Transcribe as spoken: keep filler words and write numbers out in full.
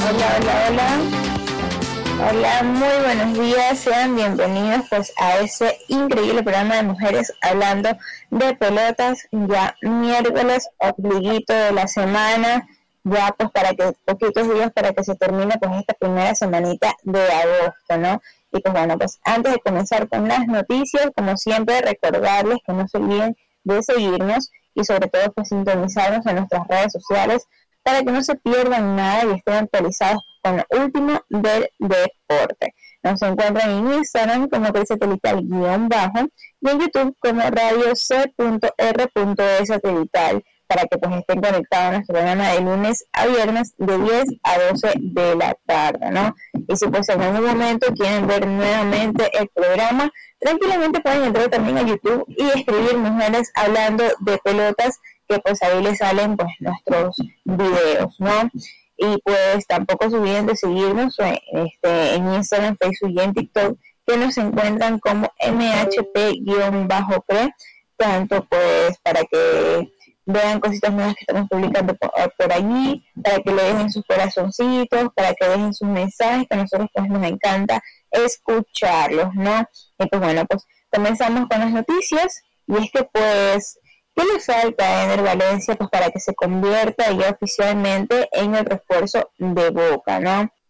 Hola, hola, hola. Hola, muy buenos días. Sean bienvenidos pues a ese increíble programa de mujeres hablando de pelotas. Ya miércoles, ombliguito de la semana. Ya pues para que, poquitos días para que se termine pues esta primera semanita de agosto, ¿no? Y pues bueno, pues antes de comenzar con las noticias, como siempre, recordarles que no se olviden de seguirnos y sobre todo pues sintonizarnos en nuestras redes sociales para que no se pierdan nada y estén actualizados con lo último del deporte. Nos encuentran en Instagram como Satelital-bajo y en YouTube como radio c punto r punto e satelital para que pues estén conectados a nuestro programa de lunes a viernes de diez a doce de la tarde, ¿no? Y si pues en algún momento quieren ver nuevamente el programa, tranquilamente pueden entrar también a YouTube y escribir Mujeres Hablando de Pelotas, que pues ahí les salen pues nuestros videos, ¿no? Y pues tampoco se olviden de seguirnos este, en Instagram, Facebook y en TikTok, que nos encuentran como M H P-Pre, tanto pues para que vean cositas nuevas que estamos publicando por, por allí, para que le dejen sus corazoncitos, para que dejen sus mensajes, que a nosotros pues nos encanta escucharlos, ¿no? Y pues bueno, pues comenzamos con las noticias, y es que pues ¿qué le falta a Ener Valencia pues para que se convierta ya oficialmente en el refuerzo de Boca, ¿no?